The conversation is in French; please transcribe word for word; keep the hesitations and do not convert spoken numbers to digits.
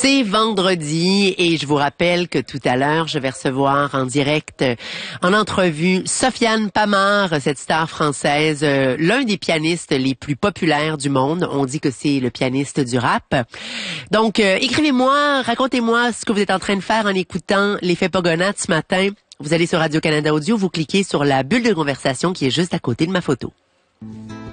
C'est vendredi et je vous rappelle que tout à l'heure, je vais recevoir en direct, euh, en entrevue, Sofiane Pamart, cette star française, euh, l'un des pianistes les plus populaires du monde. On dit que c'est le pianiste du rap. Donc, euh, écrivez-moi, racontez-moi ce que vous êtes en train de faire en écoutant l'effet Pogonat ce matin. Vous allez sur Radio-Canada Audio, vous cliquez sur la bulle de conversation qui est juste à côté de ma photo.